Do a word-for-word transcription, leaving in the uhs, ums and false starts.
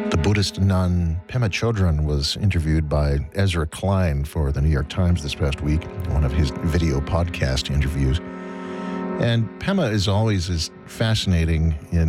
The Buddhist nun Pema Chodron was interviewed by Ezra Klein for the New York Times this past week, one of his video podcast interviews. And Pema is always as fascinating in